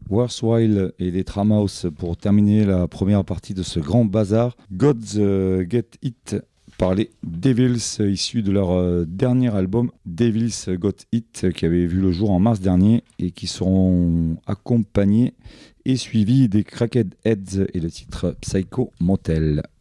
Worthwhile et les Tramhouse pour terminer la première partie de ce grand bazar. Gods Get It par les Devils, issus de leur dernier album Devils Got It, qui avait vu le jour en mars dernier et qui seront accompagnés et suivis des Cracked Heads et le titre Psycho Motel.